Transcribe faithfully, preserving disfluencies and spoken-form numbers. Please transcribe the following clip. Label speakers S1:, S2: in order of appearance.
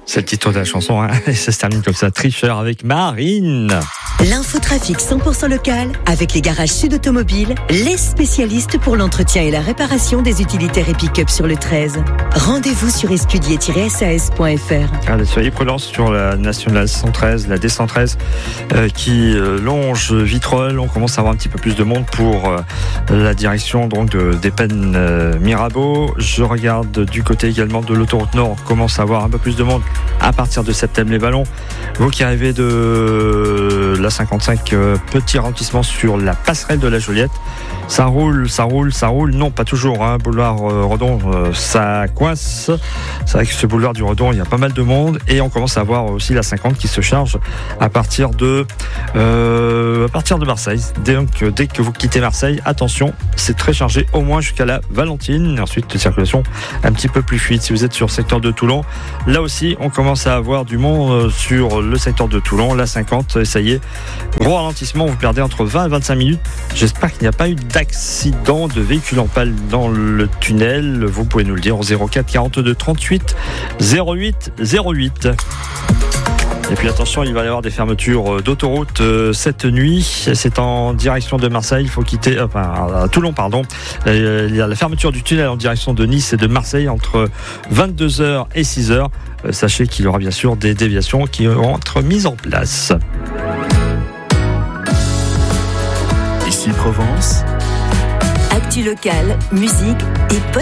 S1: C'est le titre de la chanson, hein. Et ça se termine comme ça, Tricheur avec Marine.
S2: L'infotrafic cent pour cent local avec les garages Sud Automobile, les spécialistes pour l'entretien et la réparation des utilitaires et pick-up sur le treize. Rendez-vous sur escudier tiret s a s point f r.
S1: Allez, soyez prudents sur la nationale cent treize, la D cent treize euh, qui euh, longe Vitrolles. On commence à avoir un petit peu plus de monde pour euh, la direction donc de, des Pennes euh, Mirabeau. Je regarde du côté également de l'autoroute Nord, on commence à avoir un peu plus de monde à partir de Septembre-les-Vallons. Vous qui arrivez de la cinquante-cinq, euh, petit ralentissement sur la passerelle de la Joliette. Ça roule, ça roule, ça roule. Non, pas toujours. Hein. Boulevard euh, Redon, euh, ça coince. C'est vrai que ce boulevard du Redon, il y a pas mal de monde. Et on commence à voir aussi la cinquante qui se charge à partir de, euh, à partir de Marseille. Donc, euh, dès que vous quittez Marseille, attention, c'est très chargé, au moins jusqu'à la Valentine. Et ensuite, la circulation un petit peu plus fluide. Si vous êtes sur le secteur de Toulon, là aussi, on commence à avoir du monde sur le secteur de Toulon, la cinquante. Et ça y est, gros ralentissement. Vous perdez entre vingt et vingt-cinq minutes. J'espère qu'il n'y a pas eu d'accident de véhicule en panne dans le tunnel. Vous pouvez nous le dire au zéro quatre quarante-deux trente-huit zéro huit zéro huit. Et puis attention, il va y avoir des fermetures d'autoroute euh, cette nuit. C'est en direction de Marseille. Il faut quitter, enfin à Toulon, pardon. Euh, il y a la fermeture du tunnel en direction de Nice et de Marseille entre vingt-deux heures et six heures. Euh, sachez qu'il y aura bien sûr des déviations qui vont être mises en place.
S3: Ici Provence.
S2: Actu local, musique et